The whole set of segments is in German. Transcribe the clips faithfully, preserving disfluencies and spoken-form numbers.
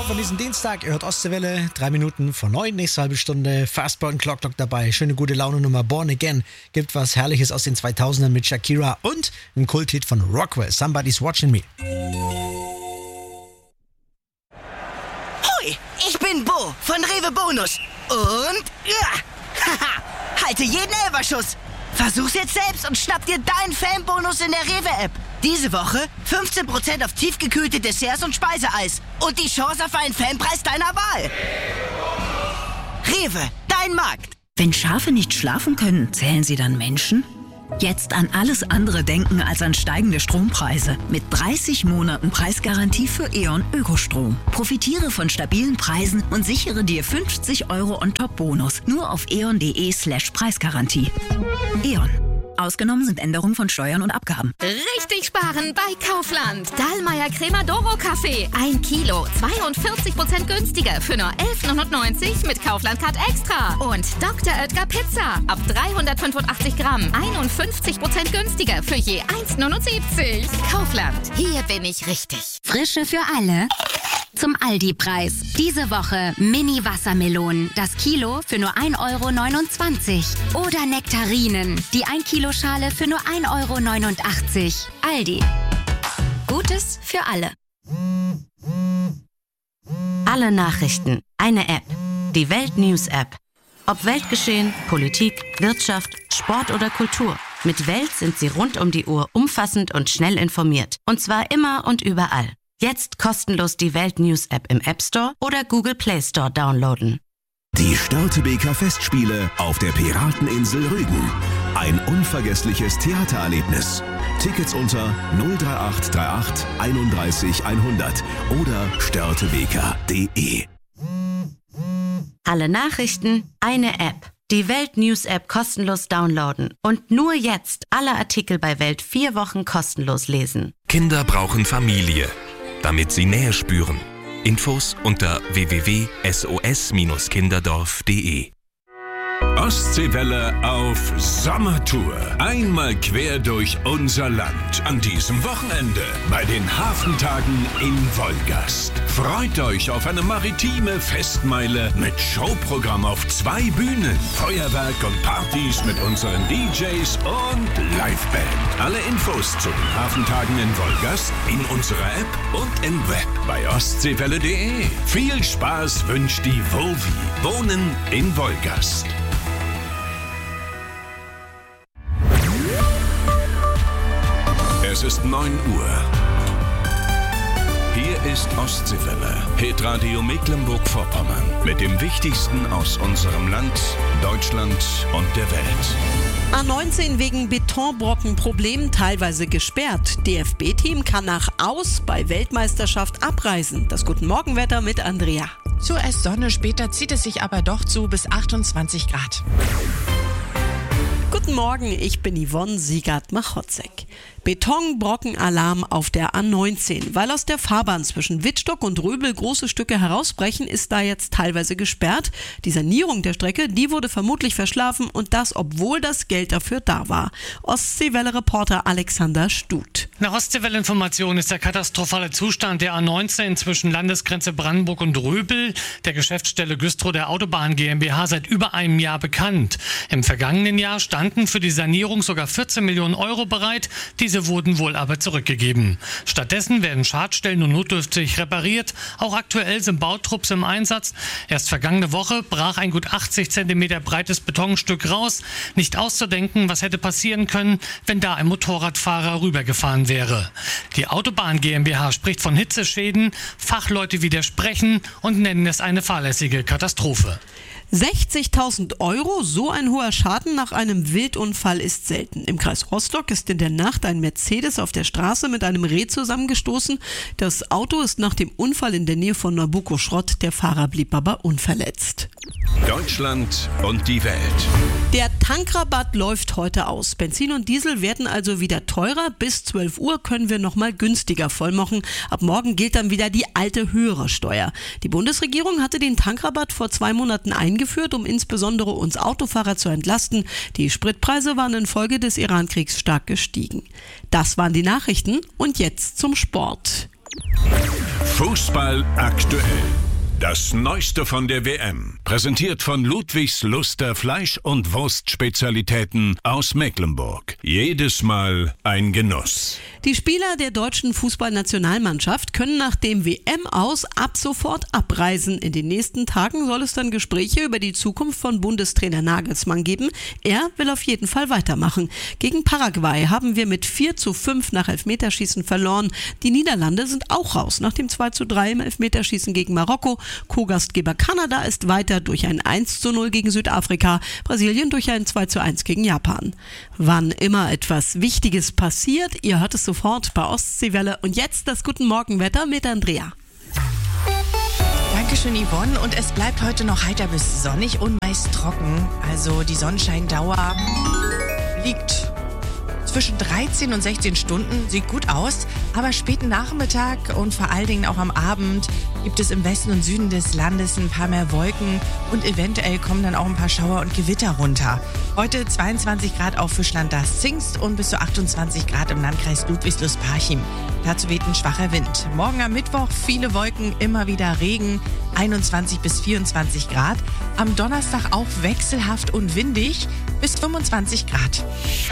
von diesem Dienstag. Ihr hört Ostseewelle, drei Minuten vor neun, nächste halbe Stunde. Fastball und Clock Talk dabei. Schöne gute Laune Nummer Born Again. Gibt was Herrliches aus den zweitausendern mit Shakira und ein Kulthit von Rockwell, Somebody's Watching Me. Hoi, ich bin Bo von Rewe Bonus. Und ja, haha, halte jeden Elferschuss. Versuch's jetzt selbst und schnapp dir deinen Fanbonus in der Rewe-App. Diese Woche fünfzehn Prozent auf tiefgekühlte Desserts und Speiseeis. Und die Chance auf einen Fanpreis deiner Wahl. Rewe, dein Markt. Wenn Schafe nicht schlafen können, zählen sie dann Menschen? Jetzt an alles andere denken als an steigende Strompreise. Mit dreißig Monaten Preisgarantie für E.ON Ökostrom. Profitiere von stabilen Preisen und sichere dir fünfzig Euro On-Top-Bonus. Nur auf eon.de slash Preisgarantie. E.ON. Ausgenommen sind Änderungen von Steuern und Abgaben. Richtig sparen bei Kaufland. Dallmayr Crema Doro Kaffee. Ein Kilo, zweiundvierzig Prozent günstiger für nur elf neunundneunzig mit Kaufland Card Extra. Und Doktor Oetker Pizza. Ab dreihundertfünfundachtzig Gramm. einundfünfzig Prozent günstiger für je eins neunundsiebzig. Kaufland. Hier bin ich richtig. Frische für alle. Zum Aldi-Preis. Diese Woche Mini-Wassermelonen. Das Kilo für nur ein Euro neunundzwanzig. Oder Nektarinen. Die ein Kilo Schale für nur ein Euro neunundachtzig. Aldi. Gutes für alle. Alle Nachrichten. Eine App. Die Welt News App. Ob Weltgeschehen, Politik, Wirtschaft, Sport oder Kultur. Mit Welt sind Sie rund um die Uhr umfassend und schnell informiert. Und zwar immer und überall. Jetzt kostenlos die Welt News App im App Store oder Google Play Store downloaden. Die Störtebeker Festspiele auf der Pirateninsel Rügen. Ein unvergessliches Theatererlebnis. Tickets unter null drei acht drei acht einunddreißig hundert oder störtebeker punkt de. Alle Nachrichten, eine App. Die Welt News App kostenlos downloaden. Und nur jetzt alle Artikel bei Welt vier Wochen kostenlos lesen. Kinder brauchen Familie, damit sie Nähe spüren. Infos unter w w w punkt s o s kinderdorf punkt de. Ostseewelle auf Sommertour. Einmal quer durch unser Land. An diesem Wochenende bei den Hafentagen in Wolgast. Freut euch auf eine maritime Festmeile mit Showprogramm auf zwei Bühnen. Feuerwerk und Partys mit unseren D Js und Liveband. Alle Infos zu den Hafentagen in Wolgast in unserer App und im Web bei ostseewelle punkt de. Viel Spaß wünscht die Wowi. Wohnen in Wolgast. Es ist neun Uhr. Hier ist Ostseewelle, Hitradio Mecklenburg-Vorpommern. Mit dem Wichtigsten aus unserem Land, Deutschland und der Welt. A neunzehn wegen Betonbrockenproblemen teilweise gesperrt. D F B-Team kann nach Aus bei Weltmeisterschaft abreisen. Das Guten-Morgen-Wetter mit Andrea. Zuerst Sonne, später zieht es sich aber doch zu bis achtundzwanzig Grad. Guten Morgen, ich bin Yvonne Siegert-Machotzek. Betonbrockenalarm auf der A neunzehn. Weil aus der Fahrbahn zwischen Wittstock und Röbel große Stücke herausbrechen, ist da jetzt teilweise gesperrt. Die Sanierung der Strecke, die wurde vermutlich verschlafen und das, obwohl das Geld dafür da war. Ostseewelle-Reporter Alexander Stut. Nach Ostseewelle-Informationen ist der katastrophale Zustand der A neunzehn zwischen Landesgrenze Brandenburg und Röbel, der Geschäftsstelle Güstrow der Autobahn GmbH, seit über einem Jahr bekannt. Im vergangenen Jahr standen für die Sanierung sogar vierzehn Millionen Euro bereit. Diese wurden wohl aber zurückgegeben. Stattdessen werden Schadstellen nur notdürftig repariert. Auch aktuell sind Bautrupps im Einsatz. Erst vergangene Woche brach ein gut achtzig Zentimeter breites Betonstück raus. Nicht auszudenken, was hätte passieren können, wenn da ein Motorradfahrer rübergefahren wäre. Die Autobahn GmbH spricht von Hitzeschäden. Fachleute widersprechen und nennen es eine fahrlässige Katastrophe. sechzigtausend Euro, so ein hoher Schaden nach einem Wildunfall ist selten. Im Kreis Rostock ist in der Nacht ein Mercedes auf der Straße mit einem Reh zusammengestoßen. Das Auto ist nach dem Unfall in der Nähe von Nabucco Schrott. Der Fahrer blieb aber unverletzt. Deutschland und die Welt. Der Tankrabatt läuft heute aus. Benzin und Diesel werden also wieder teurer. Bis zwölf Uhr können wir nochmal günstiger vollmachen. Ab morgen gilt dann wieder die alte höhere Steuer. Die Bundesregierung hatte den Tankrabatt vor zwei Monaten eingeführt, um insbesondere uns Autofahrer zu entlasten. Die Spritpreise waren infolge des Irankriegs stark gestiegen. Das waren die Nachrichten und jetzt zum Sport. Fußball aktuell. Das Neueste von der W M. Präsentiert von Ludwigs Luster Fleisch- und Wurstspezialitäten aus Mecklenburg. Jedes Mal ein Genuss. Die Spieler der deutschen Fußballnationalmannschaft können nach dem W M-Aus ab sofort abreisen. In den nächsten Tagen soll es dann Gespräche über die Zukunft von Bundestrainer Nagelsmann geben. Er will auf jeden Fall weitermachen. Gegen Paraguay haben wir mit vier zu fünf nach Elfmeterschießen verloren. Die Niederlande sind auch raus nach dem zwei zu drei im Elfmeterschießen gegen Marokko. Co-Gastgeber Kanada ist weiter durch ein eins zu null gegen Südafrika, Brasilien durch ein zwei zu eins gegen Japan. Wann immer etwas Wichtiges passiert, ihr hört es sofort bei Ostseewelle. Und jetzt das Guten Morgenwetter mit Andrea. Dankeschön, Yvonne. Und es bleibt heute noch heiter bis sonnig und meist trocken. Also die Sonnenscheindauer liegt zwischen dreizehn und sechzehn Stunden, sieht gut aus, aber späten Nachmittag und vor allen Dingen auch am Abend gibt es im Westen und Süden des Landes ein paar mehr Wolken und eventuell kommen dann auch ein paar Schauer und Gewitter runter. Heute zweiundzwanzig Grad auf Fischland das Zingst und bis zu achtundzwanzig Grad im Landkreis Ludwigslust-Parchim. Dazu weht ein schwacher Wind. Morgen am Mittwoch viele Wolken, immer wieder Regen, einundzwanzig bis vierundzwanzig Grad. Am Donnerstag auch wechselhaft und windig bis fünfundzwanzig Grad.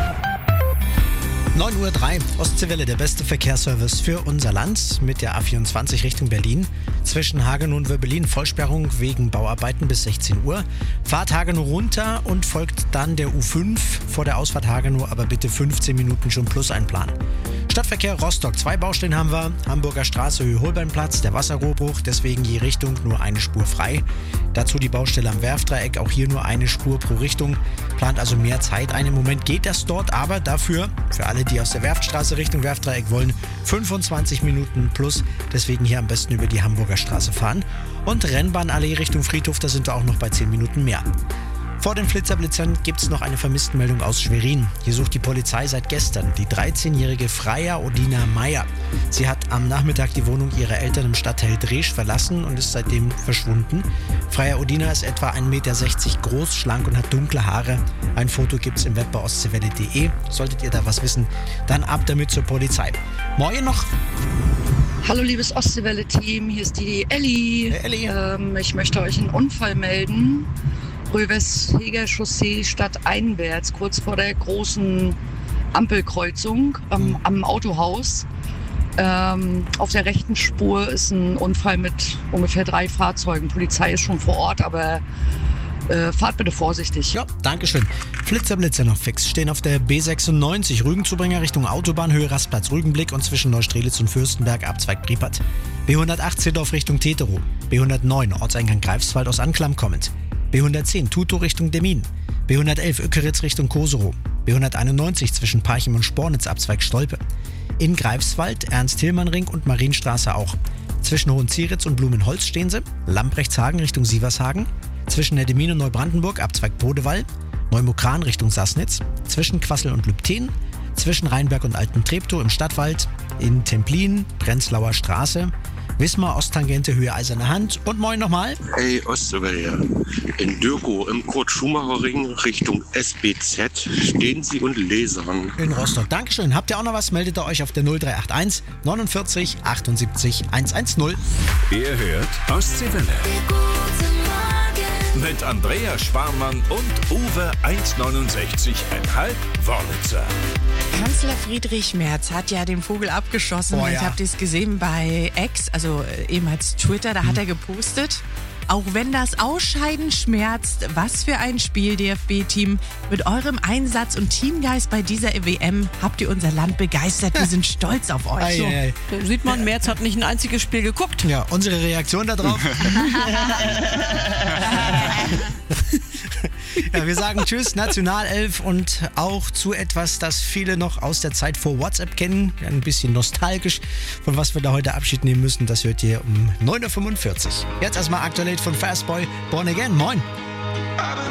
neun Uhr drei, Ostseewelle, der beste Verkehrsservice für unser Land mit der A vierundzwanzig Richtung Berlin. Zwischen Hagenow und Wöbbelin Vollsperrung wegen Bauarbeiten bis sechzehn Uhr. Fahrt Hagenow runter und folgt dann der U fünf vor der Ausfahrt Hagenow, aber bitte fünfzehn Minuten schon plus einplanen. Stadtverkehr Rostock, zwei Baustellen haben wir. Hamburger Straße, Höhe-Holbeinplatz, der Wasserrohrbruch, deswegen je Richtung nur eine Spur frei. Dazu die Baustelle am Werftdreieck, auch hier nur eine Spur pro Richtung. Plant also mehr Zeit ein. Im Moment geht das dort, aber dafür, für alle, die aus der Werftstraße Richtung Werftdreieck wollen, fünfundzwanzig Minuten plus. Deswegen hier am besten über die Hamburger Straße fahren. Und Rennbahnallee Richtung Friedhof, da sind wir auch noch bei zehn Minuten mehr. Vor den Flitzerblitzern gibt es noch eine Vermisstenmeldung aus Schwerin. Hier sucht die Polizei seit gestern die dreizehnjährige Freya Odina Meyer. Sie hat am Nachmittag die Wohnung ihrer Eltern im Stadtteil Dresch verlassen und ist seitdem verschwunden. Freya Odina ist etwa ein Meter sechzig groß, schlank und hat dunkle Haare. Ein Foto gibt es im Web bei ostseewelle punkt de. Solltet ihr da was wissen, dann ab damit zur Polizei. Morgen noch. Hallo liebes Ostseewelle-Team, hier ist die Elli. Hey, Elli. Ähm, ich möchte euch einen Unfall melden. Röwes-Heger Chaussee stadteinwärts, kurz vor der großen Ampelkreuzung ähm, mhm. am Autohaus. Ähm, auf der rechten Spur ist ein Unfall mit ungefähr drei Fahrzeugen. Polizei ist schon vor Ort, aber äh, fahrt bitte vorsichtig. Ja, dankeschön. Flitzerblitzer noch fix. Stehen auf der B sechsundneunzig Rügenzubringer Richtung Autobahn, Höhe Rastplatz Rügenblick und zwischen Neustrelitz und Fürstenberg Abzweig Priepert. B hundertachtzehn auf Richtung Teterow. B hundertneun Ortseingang Greifswald aus Anklam kommend. B hundertzehn Tuto Richtung Demmin. B hundertelf Ökeritz Richtung Koserow. B hunderteinundneunzig zwischen Parchim und Spornitz Abzweig Stolpe. In Greifswald Ernst-Hillmann-Ring und Marienstraße auch. Zwischen Hohenzieritz und Blumenholz stehen sie. Lamprechthagen Richtung Sievershagen. Zwischen der Demmin und Neubrandenburg Abzweig Podewall. Neumokran Richtung Sassnitz. Zwischen Quassel und Lübten. Zwischen Rheinberg und Alten-Treptow im Stadtwald. In Templin Prenzlauer Straße. Wismar Osttangente Höhe Eiserne Hand. Und moin nochmal. Hey Ostseewelle. In Dürkow im Kurt-Schumacher-Ring Richtung S B Z stehen Sie und lasern. In Rostock. Dankeschön. Habt ihr auch noch was? Meldet ihr euch auf der null drei acht eins neunundvierzig achtundsiebzig hundertzehn. Ihr hört Ostseewelle. Mit Andrea Sparmann und Uwe eins neunundsechzig Komma fünf Wörlitzer. Kanzler Friedrich Merz hat ja den Vogel abgeschossen. Oh, ja. Jetzt habt ihr es gesehen bei X, also ehemals Twitter, da hat hm. er gepostet. Auch wenn das Ausscheiden schmerzt, was für ein Spiel, D F B-Team. Mit eurem Einsatz und Teamgeist bei dieser W M habt ihr unser Land begeistert. Wir sind stolz auf euch. So, ei, ei. da sieht man, Merz hat nicht ein einziges Spiel geguckt. Ja, unsere Reaktion darauf. Ja, wir sagen Tschüss, Nationalelf und auch zu etwas, das viele noch aus der Zeit vor WhatsApp kennen. Ein bisschen nostalgisch, von was wir da heute Abschied nehmen müssen. Das hört ihr um neun Uhr fünfundvierzig. Jetzt erstmal aktuell von Fastboy, Born Again. Moin.